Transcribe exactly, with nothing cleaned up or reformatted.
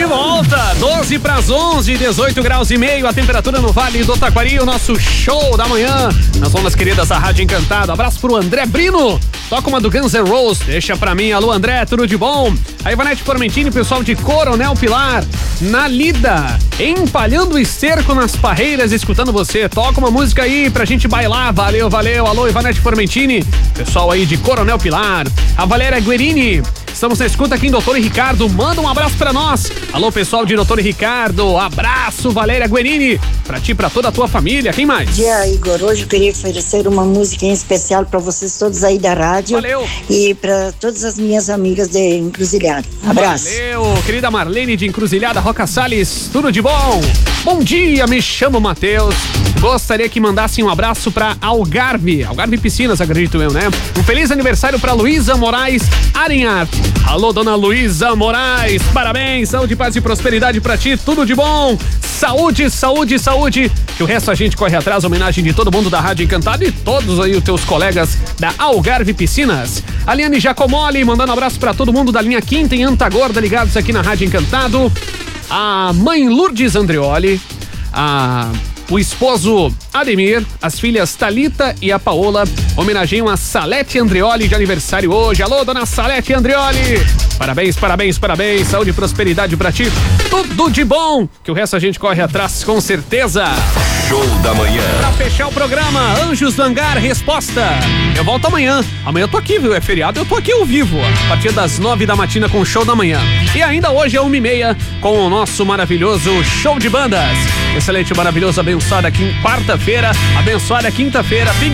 volta, doze para as onze, dezoito graus e meio, a temperatura no Vale do Taquari, o nosso show da manhã, nas ondas queridas da Rádio Encantado. Abraço pro André Brino, toca uma do Guns N' Roses, deixa pra mim. Alô André, tudo de bom? A Ivanete Formentini, pessoal de Coronel Pilar, na lida, empalhando o esterco nas parreiras, escutando você. Toca uma música aí pra gente bailar, valeu, valeu. Alô Ivanete Formentini, pessoal aí de Coronel Pilar. A Valéria Guerini, estamos na escuta aqui em Doutor Ricardo, manda um abraço pra nós. Alô pessoal de Doutor Ricardo, abraço Valéria Guerini, pra ti e pra toda a tua família. Quem mais? Bom dia, Igor. Hoje eu queria oferecer uma música em especial pra vocês todos aí da rádio. Valeu. E pra todas as minhas amigas de Encruzilhada. Abraço. Valeu, querida Marlene de Encruzilhada, Roca Salles, tudo de bom? Bom dia, me chamo Matheus. Gostaria que mandassem um abraço pra Algarve, Algarve Piscinas, acredito eu, né? Um feliz aniversário pra Luísa Moraes Arenhart. Alô, dona Luísa Moraes, parabéns, saúde, paz e prosperidade pra ti, tudo de bom. Saúde, saúde, saúde. Que o resto a gente corre atrás, homenagem de todo mundo da Rádio Encantado e todos aí os teus colegas da Algarve Piscinas. Aliane Giacomoli, mandando um abraço pra todo mundo da linha Quinta em Antagorda, ligados aqui na Rádio Encantado. A mãe Lourdes Andreoli, a... o esposo Ademir, as filhas Thalita e a Paola homenageiam a Salete Andreoli de aniversário hoje. Alô, dona Salete Andreoli! Parabéns, parabéns, parabéns, saúde e prosperidade pra ti. Tudo de bom, que o resto a gente corre atrás com certeza. Show da manhã. Pra fechar o programa, Anjos do Hangar, resposta. Eu volto amanhã. Amanhã eu tô aqui, viu? É feriado, eu tô aqui ao vivo. A partir das nove da matina com o Show da Manhã. E ainda hoje é uma e meia com o nosso maravilhoso Show de Bandas. Excelente, maravilhoso, abençoada quarta-feira, abençoada quinta-feira.